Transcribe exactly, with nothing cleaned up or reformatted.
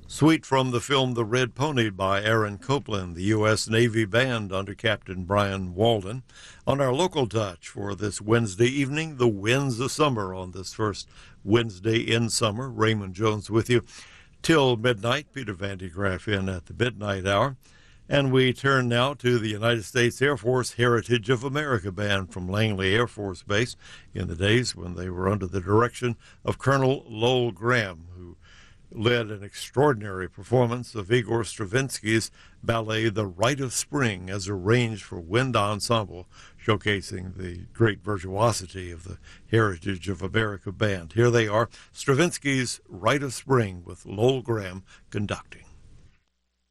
Suite from the film The Red Pony by Aaron Copland, the U S Navy Band under Captain Brian Walden. On our local touch for this Wednesday evening, the winds of summer on this first Wednesday in summer. Raymond Jones with you till midnight. Peter Van de Graaff in at the midnight hour. And we turn now to the United States Air Force Heritage of America Band from Langley Air Force Base in the days when they were under the direction of Colonel Lowell Graham, who led an extraordinary performance of Igor Stravinsky's ballet The Rite of Spring as arranged for wind ensemble, showcasing the great virtuosity of the Heritage of America Band. Here they are, Stravinsky's Rite of Spring with Lowell Graham conducting.